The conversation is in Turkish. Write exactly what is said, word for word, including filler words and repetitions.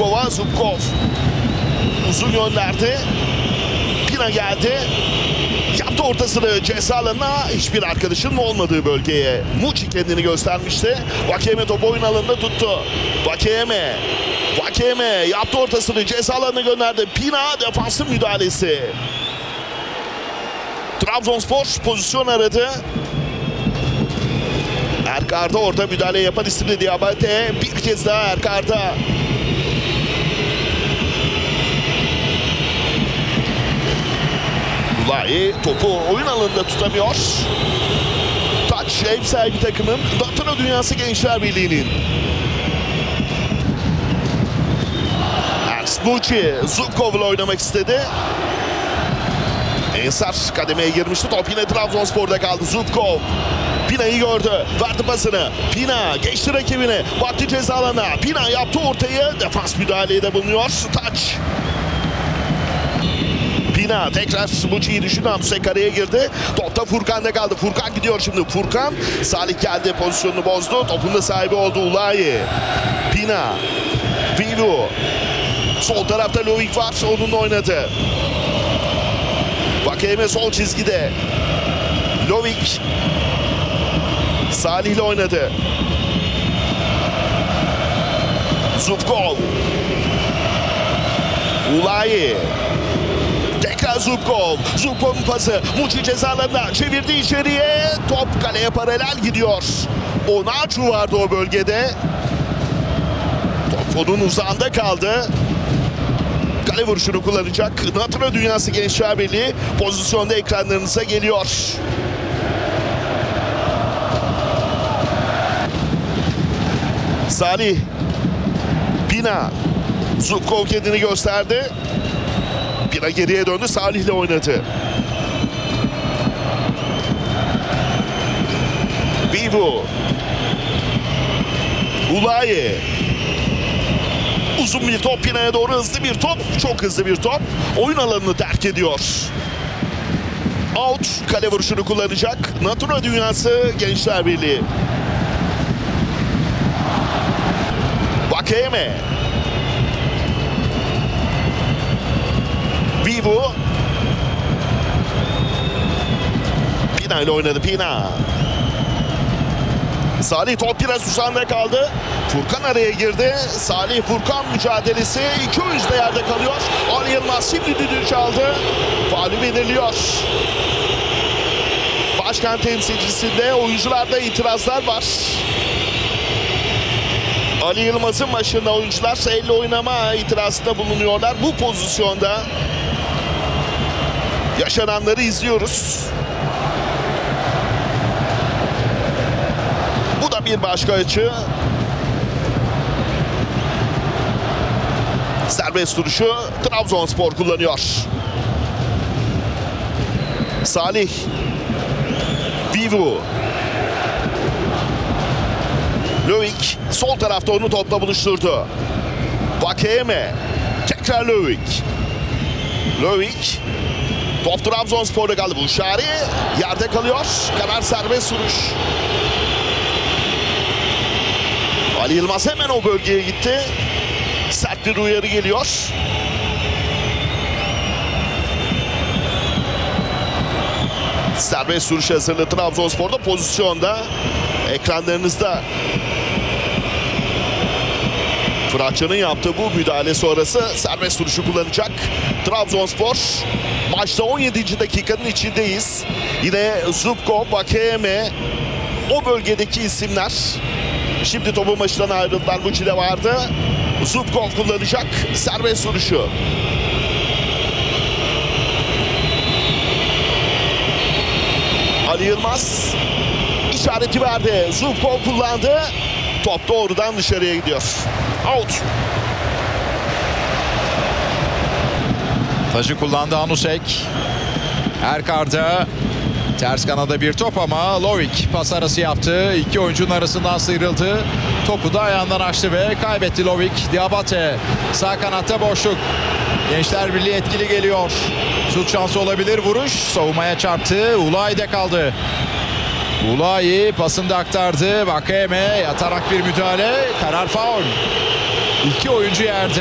Zubkov'a. Zubkov uzun gönderdi. Pina geldi. Yaptı ortasını ceza alanına, hiçbir arkadaşının olmadığı bölgeye. Muçi kendini göstermişti. Vakeme topu oyun alanında tuttu. Vakeme. Vakeme yaptı ortasını ceza alanına gönderdi. Pina defansın müdahalesi. Trabzonspor pozisyon aradı. Erkar'da orada müdahale yapan isimli Diabate. Bir kez daha Erkar'da. Ulayi topu oyun alanında tutamıyor. Taç ev sahibi takımın Datara Dünyası Gençler Birliği'nin. Ernst Muçi Zubkov'la oynamak istedi. Ensar kademeye girmişti. Top yine Trabzonspor'da kaldı. Zubkov Pina'yı gördü. Verdi pasını. Pina geçti rakibine. Baktı ceza alanına. Pina yaptı ortayı. Defans müdahaleye de bulunuyor. Taç. Pina tekrar Muçi'yi düşündü. Hamsek araya girdi. Topta Furkan'da kaldı. Furkan gidiyor şimdi. Furkan. Salih geldi. Pozisyonunu bozdu. Topun da sahibi oldu Ulayi. Pina. Vivu. Sol tarafta Lovik var. Onunla oynadı. Vakeme sol çizgide. Lovik. Salih ile oynadı. Zubkov. Ulayi. Tekrar Zubkov. Zubkov'un pası. Muçi cezalarında çevirdi içeriye. Top kaleye paralel gidiyor. Onaçu vardı o bölgede. Top onun uzağında kaldı. Kale vuruşunu kullanacak. Datara Dünyası Gençler Birliği pozisyonda ekranlarınıza geliyor. Salih. Pina. Zubkov kendini gösterdi. Pina geriye döndü. Salih ile oynadı. Vivu. Ulayi. Uzun bir top Pina'ya doğru, hızlı bir top. Çok hızlı bir top. Oyun alanını terk ediyor. Out. Kale vuruşunu kullanacak. Datara Dünyası Gençler Birliği. Vakeme. Vivu. Pina ile oynadı. Pina. Salih top biraz uzağında kaldı. Furkan araya girdi. Salih Furkan mücadelesi. İki oyuncu da yerde kalıyor. Ali Yılmaz şimdi düdüğü çaldı. Faulü belirliyor. Başkan temsilcisinde oyuncularda itirazlar var. Ali Yılmaz'ın başında oyuncular elle oynama itirazında bulunuyorlar. Bu pozisyonda yaşananları izliyoruz. Bu da bir başka açı. Serbest duruşu Trabzonspor kullanıyor. Salih. Vivu. Lovik sol tarafta onu topla buluşturdu. Vakeme. Tekrar Lovik. Lovik. Top Trabzonspor'da kaldı. Bulşari yerde kalıyor. Karar serbest vuruş. Ali Yılmaz hemen o bölgeye gitti. Sert bir uyarı geliyor. Serbest vuruş hazırlığı Trabzonspor'da pozisyonda. Ekranlarınızda Fıratçı'nın yaptığı bu müdahale sonrası serbest vuruşu kullanacak Trabzonspor. Maçta on yedinci dakikanın içindeyiz. Yine Zubkov, Vakeme o bölgedeki isimler. Şimdi topun başından ayrıldılar. Muçi'de vardı. Zubkov kullanacak serbest vuruşu. Ali Yılmaz işareti verdi. Zubkov kullandı. Top doğrudan dışarıya gidiyor. Out. Taşı kullandı Anusek. Erkar'da ters kanada bir top ama Lovik pas arası yaptı. İki oyuncunun arasından sıyrıldı. Topu da ayağından açtı ve kaybetti Lovik. Diabate sağ kanatta boşluk. Gençler Birliği etkili geliyor. Şut şansı olabilir. Vuruş savunmaya çarptı. Ulayi'de kaldı. Ulayi pasını aktardı. Vakeme yatarak bir müdahale. Karar faul. İki oyuncu yerde.